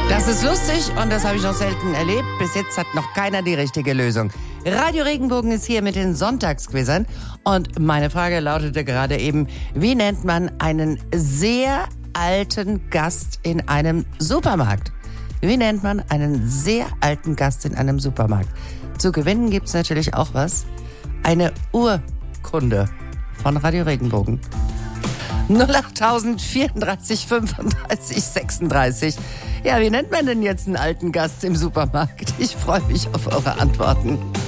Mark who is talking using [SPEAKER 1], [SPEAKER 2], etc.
[SPEAKER 1] Das ist lustig und das habe ich noch selten erlebt. Bis jetzt hat noch keiner die richtige Lösung. Radio Regenbogen ist hier mit den Sonntagsquizern und meine Frage lautete gerade eben, wie nennt man einen sehr alten Gast in einem Supermarkt? Wie nennt man einen sehr alten Gast in einem Supermarkt? Zu gewinnen gibt's natürlich auch was. Eine Urkunde von Radio Regenbogen. 08000 34 35 36. Ja, wie nennt man denn jetzt einen alten Gast im Supermarkt? Ich freue mich auf eure Antworten.